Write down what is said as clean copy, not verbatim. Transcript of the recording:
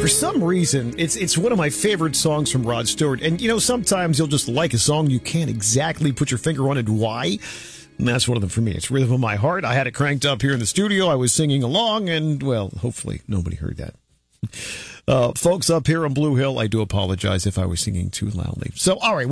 For some reason, it's one of my favorite songs from Rod Stewart. And, sometimes you'll just like a song, you can't exactly put your finger on it why. And that's one of them for me. It's Rhythm of My Heart. I had it cranked up here in the studio. I was singing along, and, well, hopefully nobody heard that. Folks up here on Blue Hill, I do apologize if I was singing too loudly. So, all right.